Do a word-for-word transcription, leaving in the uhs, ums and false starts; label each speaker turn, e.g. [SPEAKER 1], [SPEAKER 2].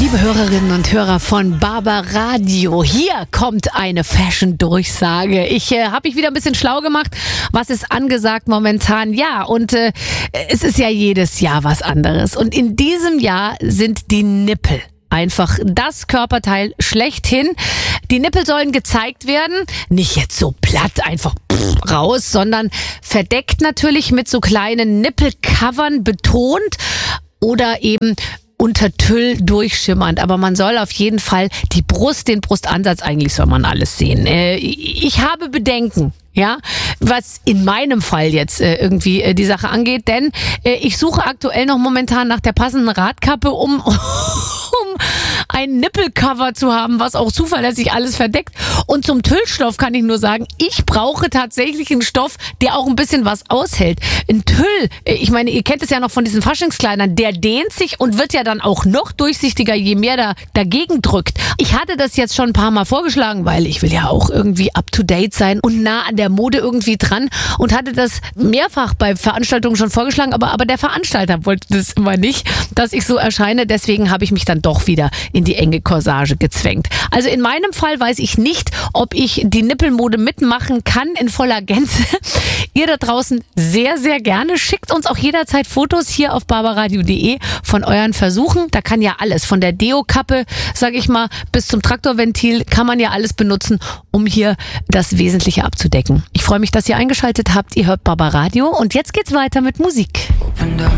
[SPEAKER 1] Liebe Hörerinnen und Hörer von Barbaradio, hier kommt eine Fashion-Durchsage. Ich äh, habe mich wieder ein bisschen schlau gemacht. Was ist angesagt momentan? Ja, und äh, es ist ja jedes Jahr was anderes. Und in diesem Jahr sind die Nippel einfach das Körperteil schlechthin. Die Nippel sollen gezeigt werden, nicht jetzt so platt einfach pff, raus, sondern verdeckt natürlich mit so kleinen Nippelcovern betont oder eben unter Tüll durchschimmernd. Aber man soll auf jeden Fall die Brust, den Brustansatz, eigentlich soll man alles sehen. Äh, ich habe Bedenken, ja, was in meinem Fall jetzt äh, irgendwie äh, die Sache angeht, denn äh, ich suche aktuell noch momentan nach der passenden Radkappe, um, um ein Nippelcover zu haben, was auch zuverlässig alles verdeckt. Und zum Tüllstoff kann ich nur sagen, ich brauche tatsächlich einen Stoff, der auch ein bisschen was aushält. Ein Tüll, ich meine, ihr kennt es ja noch von diesen Faschingskleidern, der dehnt sich und wird ja dann auch noch durchsichtiger, je mehr da dagegen drückt. Ich hatte das jetzt schon ein paar Mal vorgeschlagen, weil ich will ja auch irgendwie up to date sein und nah an der Mode irgendwie dran und hatte das mehrfach bei Veranstaltungen schon vorgeschlagen, aber, aber der Veranstalter wollte das immer nicht, dass ich so erscheine. Deswegen habe ich mich dann doch wieder in die enge Corsage gezwängt. Also in meinem Fall weiß ich nicht, ob ich die Nippelmode mitmachen kann in voller Gänze. Ihr da draußen sehr, sehr gerne. Schickt uns auch jederzeit Fotos hier auf barbaradio punkt de von euren Versuchen. Da kann ja alles, von der Deo-Kappe, sage ich mal, bis zum Traktorventil, kann man ja alles benutzen, um hier das Wesentliche abzudecken. Ich freue mich, dass ihr eingeschaltet habt. Ihr hört Barbaradio und jetzt geht's weiter mit Musik.
[SPEAKER 2] Opened up